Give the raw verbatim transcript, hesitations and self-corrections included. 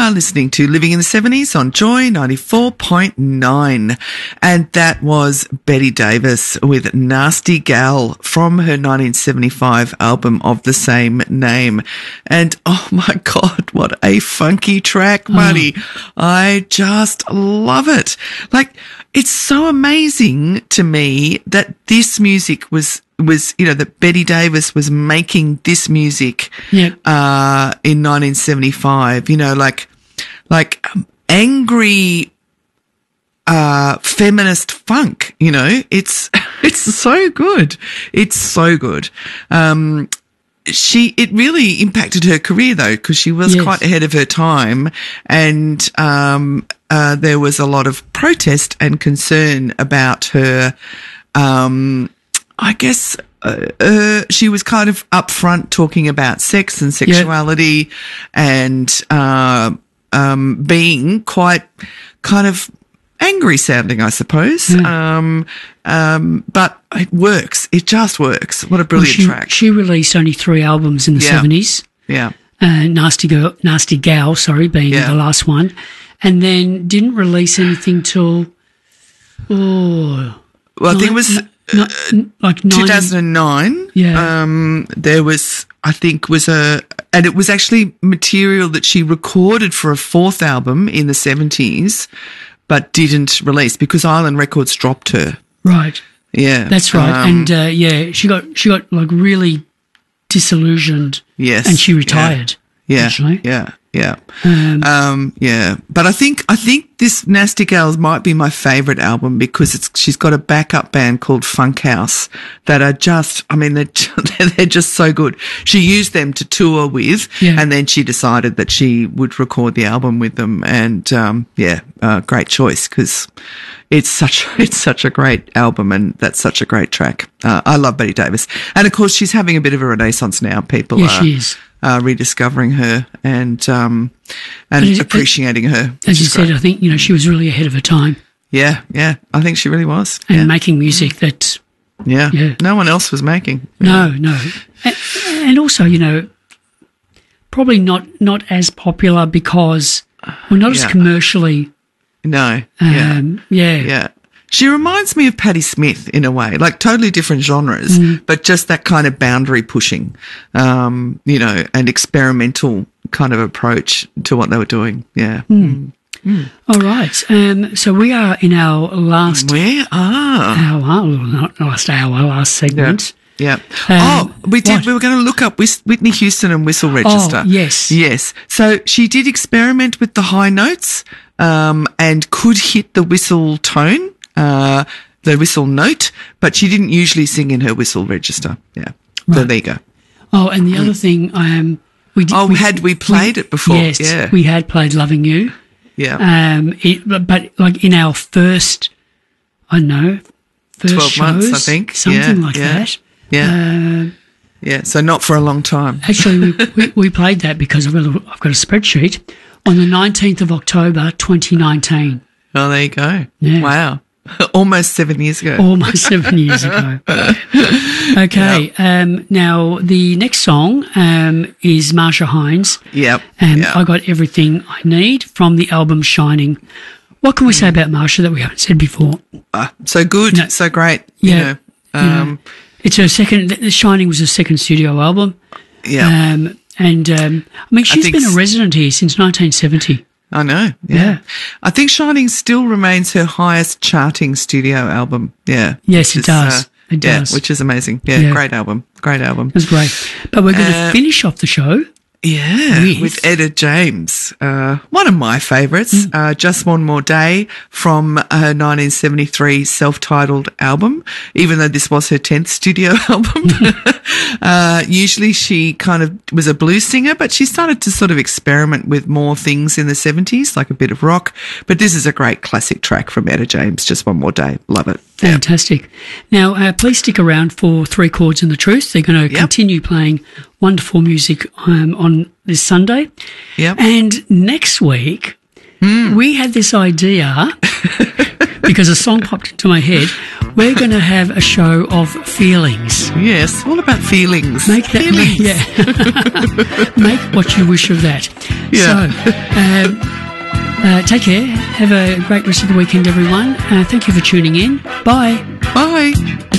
are listening to Living in the seventies on Joy ninety-four point nine. And that was Betty Davis with Nasty Gal from her nineteen seventy-five album of the same name. And oh my God, what a funky track, Marty. Oh. I just love it. Like, it's so amazing to me that this music was was, you know, that Betty Davis was making this music yep. uh, in nineteen seventy-five, you know, like, like um, angry, uh, feminist funk, you know, it's, it's so good. It's so good. Um, she, it really impacted her career though, because she was yes. quite ahead of her time, and, um, uh, there was a lot of protest and concern about her, um, I guess uh, uh, she was kind of upfront talking about sex and sexuality yep. and uh, um, being quite kind of angry sounding, I suppose. Mm. Um, um, but it works. It just works. What a brilliant well, she, track. She released only three albums in the yeah. seventies. Yeah. Uh, Nasty Girl, Nasty Gal, sorry, being yeah. the last one. And then didn't release anything till, oh. Well, I think it was... Not, like two thousand nine. Yeah. Um, there was, I think, was a, and it was actually material that she recorded for a fourth album in the seventies, but didn't release because Island Records dropped her. Right. Yeah. That's right. Um, and uh, yeah, she got she got like really disillusioned. Yes. And she retired. Yeah. Actually. Yeah. Yeah. Um, um, yeah. But I think, I think this Nasty Gals might be my favourite album because it's, she's got a backup band called Funk House that are just, I mean, they're, they're just so good. She used them to tour with yeah. and then she decided that she would record the album with them. And, um, yeah, uh, great choice because it's such, it's such a great album and that's such a great track. Uh, I love Betty Davis. And of course she's having a bit of a renaissance now. People yeah, are. she is. Uh, rediscovering her and um, and it, appreciating her. As you said, I think, you know, she was really ahead of her time. Yeah, yeah, I think she really was. And yeah. making music that... Yeah. yeah, no one else was making. No, no. And, and also, you know, probably not, not as popular because we're not yeah. as commercially... No, um, yeah. Yeah. Yeah. She reminds me of Patti Smith in a way, like totally different genres, mm. but just that kind of boundary pushing, um, you know, and experimental kind of approach to what they were doing. Yeah. Mm. Mm. All right. Um, so we are in our last we are hour, well, not last hour, last segment. Yeah. yeah. Um, oh, we did. what? We were going to look up Whitney Houston and Whistle Register. Oh, yes. Yes. So she did experiment with the high notes um, and could hit the whistle tone. Uh, the whistle note, but she didn't usually sing in her whistle register. Yeah. Right. So there you go. Oh, and the other thing, um, we did. Oh, we, had we played we, it before? Yes, yeah. we had played "Loving You." Yeah. Um, it, but, but like in our first, I don't know, first twelve shows, months, I think, something yeah, like yeah, that. Yeah. Uh, yeah. So not for a long time. Actually, we, we, we played that because I've got, a, I've got a spreadsheet on the nineteenth of October, twenty nineteen. Oh, there you go. Yeah. Wow. Almost seven years ago. Almost seven years ago. Okay. Yep. Um, now, the next song um, is Marsha Hines. Yep. And yep. I Got Everything I Need from the album Shining. What can we say about Marsha that we haven't said before? Uh, so good. You know, so great. Yeah. You know, um, you know, it's her second, the Shining was her second studio album. Yeah. Um, and, um, I mean, she's I been a resident here since nineteen seventy. I know. Yeah. yeah. I think Shining still remains her highest charting studio album. Yeah. Yes, it is, does. Uh, it yeah, does. Which is amazing. Yeah, yeah. Great album. Great album. It was great. But we're going to uh, finish off the show. Yeah, with, with Etta James, uh, one of my favourites, mm. uh, Just One More Day from her nineteen seventy-three self-titled album, even though this was her tenth studio album. uh, usually she kind of was a blues singer, but she started to sort of experiment with more things in the seventies, like a bit of rock. But this is a great classic track from Etta James, Just One More Day. Love it. Fantastic. Yeah. Now, uh, please stick around for Three Chords and the Truth. They're going to yep. continue playing wonderful music um, on this Sunday. Yep. And next week, mm. we had this idea, because a song popped into my head, we're going to have a show of feelings. Yes, all about feelings. Make that, feelings. Yeah. Make what you wish of that. Yeah. So, um, uh, take care. Have a great rest of the weekend, everyone. Uh, thank you for tuning in. Bye. Bye.